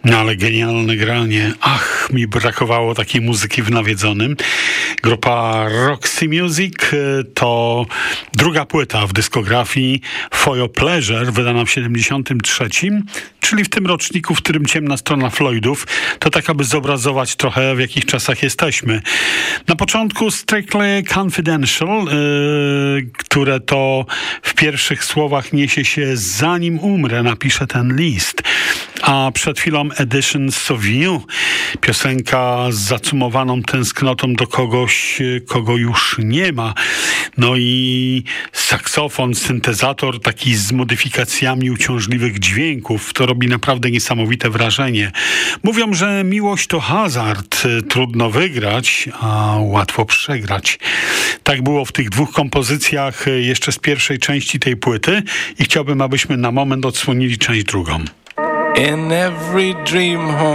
No ale genialne granie. Ach, mi brakowało takiej muzyki w Nawiedzonym. Grupa Roxy Music to druga płyta w dyskografii For Your Pleasure, wydana w 73, czyli w tym roczniku, w którym ciemna strona Floydów, to tak aby zobrazować trochę, w jakich czasach jesteśmy. Na początku Strictly Confidential, które to w pierwszych słowach niesie się zanim umrę, napiszę ten list. A przed chwilą Editions of You, piosenka z zacumowaną tęsknotą do kogoś, kogo już nie ma. No i saksofon, syntezator taki z modyfikacjami uciążliwych dźwięków. To robi naprawdę niesamowite wrażenie. Mówią, że miłość to hazard. Trudno wygrać, a łatwo przegrać. Tak było w tych dwóch kompozycjach jeszcze z pierwszej części tej płyty i chciałbym, abyśmy na moment odsłonili część drugą. In every dream home